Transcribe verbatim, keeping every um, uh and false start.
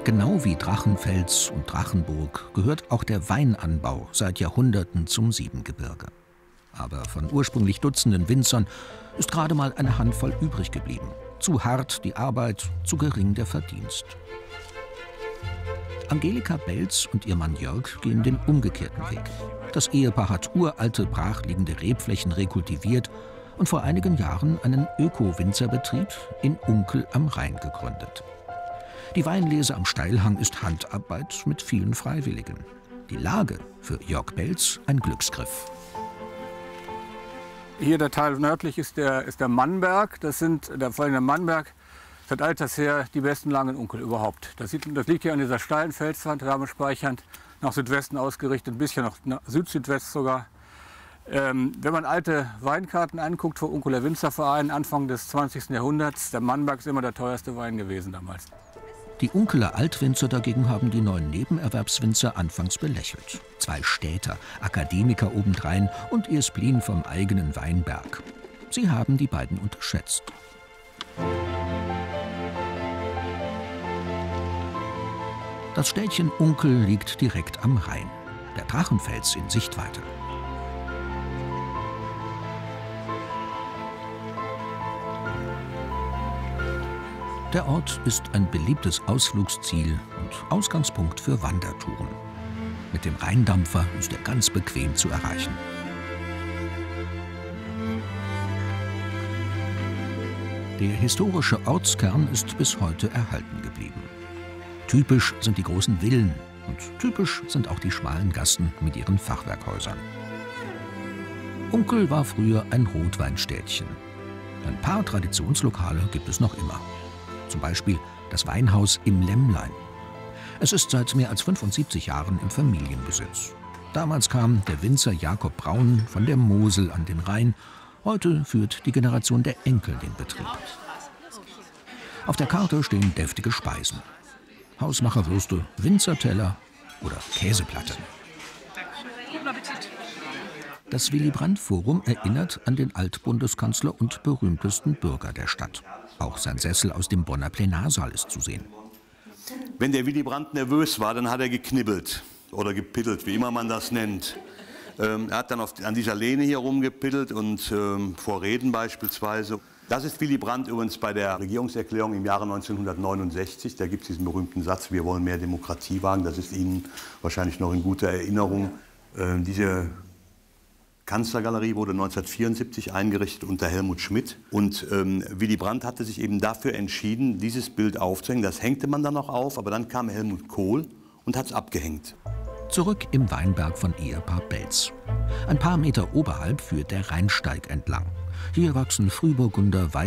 Genau wie Drachenfels und Drachenburg gehört auch der Weinanbau seit Jahrhunderten zum Siebengebirge. Aber von ursprünglich Dutzenden Winzern ist gerade mal eine Handvoll übrig geblieben. Zu hart die Arbeit, zu gering der Verdienst. Angelika Belz und ihr Mann Jörg gehen den umgekehrten Weg. Das Ehepaar hat uralte, brachliegende Rebflächen rekultiviert und vor einigen Jahren einen Öko-Winzerbetrieb in Unkel am Rhein gegründet. Die Weinlese am Steilhang ist Handarbeit mit vielen Freiwilligen. Die Lage für Jörg Belz ein Glücksgriff. Hier der Teil nördlich ist der, ist der Mannberg. Das sind, der, vor allem der Mannberg, seit alters her die besten Lagen in Unkel überhaupt. Das, sieht, das liegt hier an dieser steilen Felswand, rahmenspeichernd, nach Südwesten ausgerichtet, ein bisschen nach Süd-Südwest sogar. Ähm, wenn man alte Weinkarten anguckt vor Unkeler Winzerverein, Anfang des zwanzigsten Jahrhunderts, der Mannberg ist immer der teuerste Wein gewesen damals. Die Unkeler Altwinzer dagegen haben die neuen Nebenerwerbswinzer anfangs belächelt. Zwei Städter, Akademiker obendrein und ihr Spleen vom eigenen Weinberg. Sie haben die beiden unterschätzt. Das Städtchen Unkel liegt direkt am Rhein. Der Drachenfels in Sichtweite. Der Ort ist ein beliebtes Ausflugsziel und Ausgangspunkt für Wandertouren. Mit dem Rheindampfer ist er ganz bequem zu erreichen. Der historische Ortskern ist bis heute erhalten geblieben. Typisch sind die großen Villen und typisch sind auch die schmalen Gassen mit ihren Fachwerkhäusern. Unkel war früher ein Rotweinstädtchen. Ein paar Traditionslokale gibt es noch immer. Zum Beispiel das Weinhaus im Lämmlein. Es ist seit mehr als fünfundsiebzig Jahren im Familienbesitz. Damals kam der Winzer Jakob Braun von der Mosel an den Rhein. Heute führt die Generation der Enkel den Betrieb. Auf der Karte stehen deftige Speisen. Hausmacherwürste, Winzerteller oder Käseplatte. Das Willy-Brandt-Forum erinnert an den Altbundeskanzler und berühmtesten Bürger der Stadt. Auch sein Sessel aus dem Bonner Plenarsaal ist zu sehen. Wenn der Willy Brandt nervös war, dann hat er geknibbelt oder gepittelt, wie immer man das nennt. Ähm, er hat dann auf, an dieser Lehne hier rumgepittelt und ähm, vor Reden beispielsweise. Das ist Willy Brandt übrigens bei der Regierungserklärung im Jahre neunzehnhundertneunundsechzig. Da gibt es diesen berühmten Satz, wir wollen mehr Demokratie wagen. Das ist Ihnen wahrscheinlich noch in guter Erinnerung. Ähm, diese Kanzlergalerie wurde neunzehnhundertvierundsiebzig eingerichtet unter Helmut Schmidt. Und ähm, Willy Brandt hatte sich eben dafür entschieden, dieses Bild aufzuhängen. Das hängte man dann noch auf, aber dann kam Helmut Kohl und hat es abgehängt. Zurück im Weinberg von Ehepaar Belz. Ein paar Meter oberhalb führt der Rheinsteig entlang. Hier wachsen Frühburgunder, Weiß